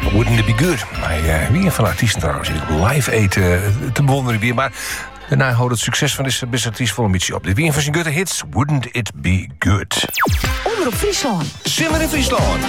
Wouldn't it be good? Weer van artiesten trouwens. Live eten te bewonderen weer. Maar daarna houdt het succes van deze beste artiest vol een beetje op. Dit weer van zijn gutte hits. Wouldn't it be good? Omroep Friesland. Simmer in Friesland.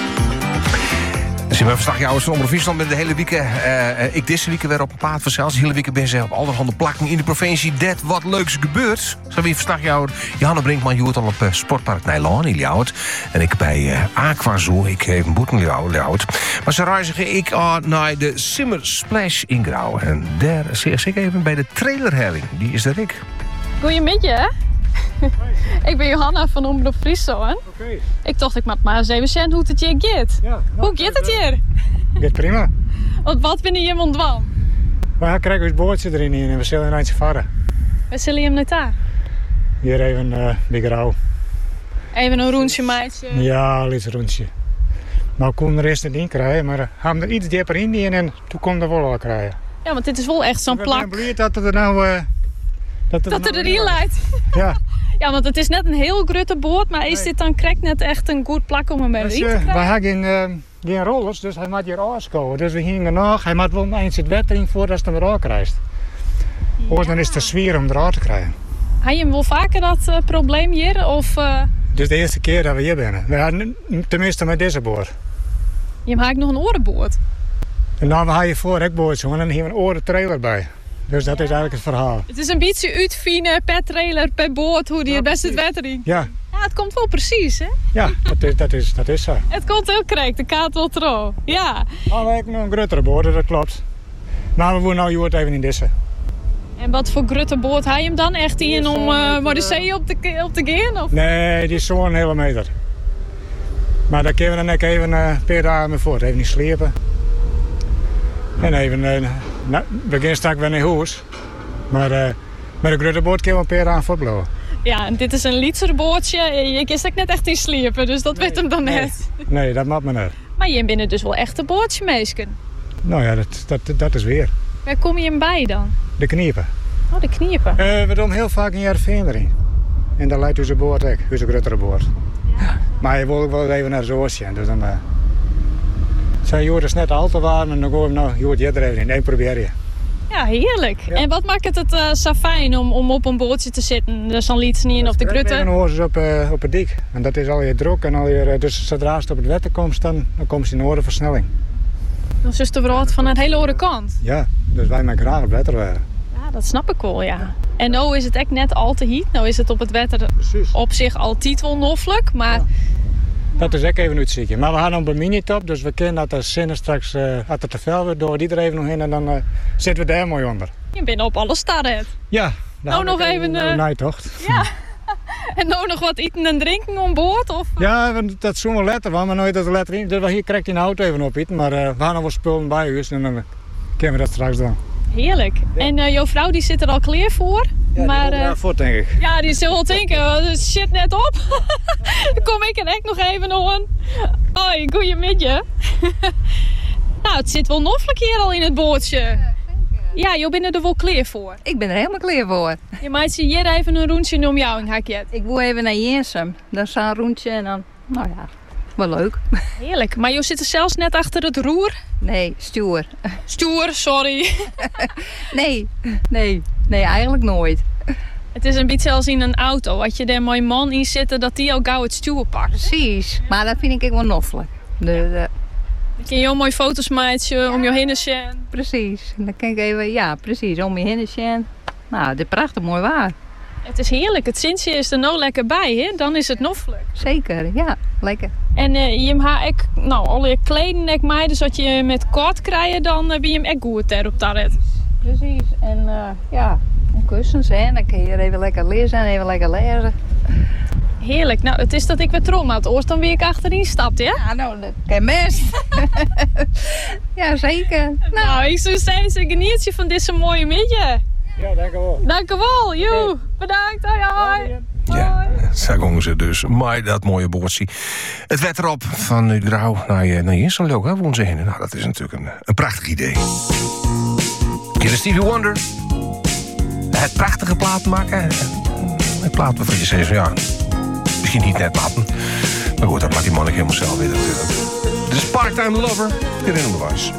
Simmer verslagjouwers van Omroep Friesland met de hele week. Ik deze week weer op een paard van zelfs. De hele week ben ze op allerhande plakken in de provincie. Dat wat leuks gebeurt. Zo weer verslagjouwer Johanna Brinkman. Je hoort al op Sportpark Nijlaan in Ljouwert. En ik bij Aquazoo. Ik heb een boet in Ljouwert. Maar ze reizigen ik naar de Simmer Splash in Grauw. En daar zeg ik even bij de trailerhelling. Die is er ik. Goedemiddag. Ik ben Johanna van Omroep Friesland. Okay. Ik dacht ik maar eens even zien hoe het hier gaat. Ja, hoe gaat het hier? Gaat prima. Want wat ben je hem ontwan? We krijgen het boordje erin en we zullen eindje varen. Waar zullen je hem net daar? Hier even bij Grauw. Even een rondje meidje. Ja, een rondje. Nou kon de rest het niet krijgen, maar gaan er iets dieper in en toen kon er wel al krijgen. Ja, want dit is wel echt zo'n plak. Ik ben blij dat het er nou... dat er erin leidt. Ja. Ja, want het is net een heel grote boord, maar is dit dan correct net echt een goed plak om hem erin te krijgen? We hebben geen rollers, dus hij moet hier aanskomen. Dus we gingen nog, hij moet wel eens het water in voordat hij hem eruit krijgt. Anders dan is het te zwier om eruit te krijgen. Had je hem wel vaker dat probleem hier? Of, Dit is de eerste keer dat we hier zijn. We hadden, tenminste met deze boord. Je hebt nog een orenboord. En dan had je voor het boord, en dan hier een oren trailer bij. Dus dat is eigenlijk het verhaal. Het is een beetje uitvinden per trailer, per boord, hoe die het best het water in. Ja. Ja, het komt wel precies, hè? Ja, dat is zo. Het komt heel correct, de kaart wel trouw. Ja. Maar we hebben nog een grotere boord, dat klopt. Maar we wonen nu even in deze. En wat voor grote boord had je hem dan echt in om maar de zee op te gaan? Of? Nee, die is zo'n hele meter. Maar daar kunnen we dan even een paar dagen mee voort. Even niet sliepen. En even, we gaan straks weer naar huis. Maar met een grote boord kunnen we een paar dagen voortblijven. Ja, en dit is een literboordje. Je kist ook net echt in sliepen, dus dat weet hem dan net. Nee, dat mag me niet. Maar je bent dus wel echt een boordje meesken. Nou ja, dat is weer. Waar kom je hem bij dan? De kniepen. Oh, de kniepen. We doen heel vaak een jaar erin. En daar leidt onze boord ook, onze grotere boord. Ja. Maar je wil wel even naar zo'n oceaan. Dus dan zijn joh, is net al te warm en dan gaan we nou, joh, je er even in. En probeer je. Ja, heerlijk. Ja. En wat maakt het zo fijn om op een bootje te zitten? Dus dan liet ze niet in of de grutte? En dan horen ze op het dik. En dat is al je druk en al je, dus zodra ze op het wetter komt, dan komt ze in orde versnelling. Dat is dus de brood van het hele andere kant? Ja, dus wij maken graag op het wetter waren. Ja, dat snap ik wel, ja. En nou is het echt net al te heet. Nou is het op het wetter op zich altijd wel noffelijk, maar... Ja. Dat is ook even uitzieken. Maar we gaan op een mini-top, dus we kennen dat de zinnen straks, als het te veel wordt, door die er even nog in en dan zitten we daar mooi onder. Je bent op alle starren. Ja. Nou nog even... nijtocht. Ja. En nou nog wat eten en drinken aan boord? Of? Ja, dat zo'n wel letter, maar nooit dat de letter in. Dus hier krijgt hij een auto even op eten, maar we gaan nog wel spullen bij u, en dan kunnen we dat straks doen. Heerlijk. Ja. En jouw vrouw die zit er al klaar voor? Ja, maar, die voor, denk ik. Ja, die zal wel denken, shit net op. Dan kom ik er echt nog even aan. Hoi, goeiemiddag. Nou, het zit wel noffelijk hier al in het bootje. Ja, jij bent er wel klaar voor. Ik ben er helemaal klaar voor. Je maakt ze hier even een rondje om jou in hakje. Ik wil even naar Jensum. Dan staat een rondje en dan, nou ja, wel leuk. Heerlijk. Maar je zit er zelfs net achter het roer? Nee, stuur. Stuur, sorry. Nee, eigenlijk nooit. Het is een beetje als in een auto. Als je daar mooi man in zit, dat die al gauw het stuur pakt. Precies, maar dat vind ik wel noffelijk. Dan kun je heel mooi foto's maken om je heen te zien. Precies, dan kan ik even, ja precies, om je heen te zien. Nou, dit is prachtig mooi waar. Het is heerlijk. Het Sintje is er nou lekker bij, hè? Dan is het noffelijk. Zeker, ja, lekker. En je hebt al je kleding mee, dus als je met kort krijgt, dan ben je hem echt goed daar op dat rit. Precies, en ja, kussens, hè? Dan kun je even lekker lezen en even lekker lezen. Heerlijk. Nou, het is dat ik weer trom had. Oors dan weer ik achterin stapt, hè? Ja, nou, dat kan best. Ja, zeker. Nou, ik zou zeggen, geniet je van dit mooie middag. Ja, dank u wel. Dank u wel. Joe, bedankt. Hoi. Ja, daar gingen ze dus. Maar dat mooie boordje. Het werd erop van Grauw naar Jensum leuk, hè? Woon ze heen. Nou, dat is natuurlijk een prachtig idee. Ken je Stevie Wonder? Het prachtige platen maken. Een plaat waarvan je zegt, ja, misschien niet net platen. Maar goed, dat maakt die man ook helemaal zelf weer natuurlijk. De Part-Time Lover, hier in de was.